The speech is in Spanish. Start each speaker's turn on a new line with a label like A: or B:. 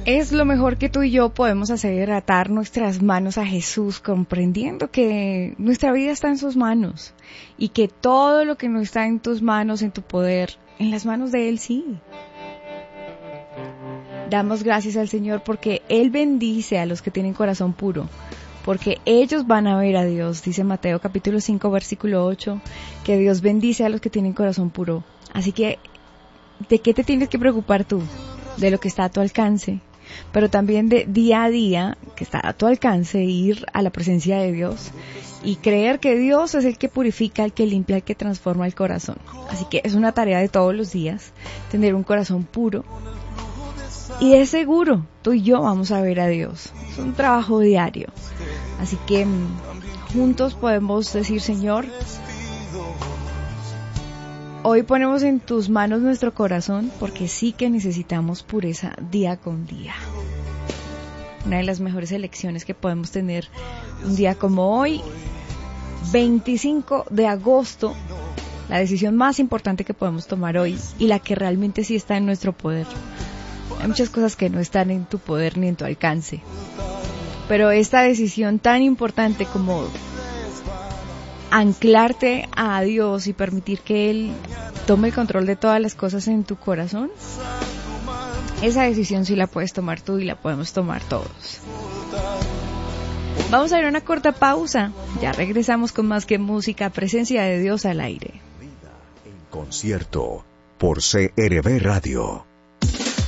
A: Es lo mejor que tú y yo podemos hacer, atar nuestras manos a Jesús, comprendiendo que nuestra vida está en sus manos y que todo lo que no está en tus manos, en tu poder, en las manos de Él sí. Damos gracias al Señor porque Él bendice a los que tienen corazón puro, porque ellos van a ver a Dios. Dice Mateo capítulo 5 versículo 8, que Dios bendice a los que tienen corazón puro. Así que, ¿de qué te tienes que preocupar tú? De lo que está a tu alcance, pero también de día a día, que está a tu alcance, ir a la presencia de Dios y creer que Dios es el que purifica, el que limpia, el que transforma el corazón. Así que es una tarea de todos los días, tener un corazón puro. Y de seguro, tú y yo vamos a ver a Dios. Es un trabajo diario. Así que juntos podemos decir, Señor, hoy ponemos en tus manos nuestro corazón porque sí que necesitamos pureza día con día. Una de las mejores elecciones que podemos tener un día como hoy, 25 de agosto, la decisión más importante que podemos tomar hoy y la que realmente sí está en nuestro poder. Hay muchas cosas que no están en tu poder ni en tu alcance, pero esta decisión tan importante como anclarte a Dios y permitir que Él tome el control de todas las cosas en tu corazón, esa decisión sí la puedes tomar tú y la podemos tomar todos. Vamos a ir a una corta pausa, ya regresamos con más que música, presencia de Dios al aire.
B: En concierto por CRB Radio.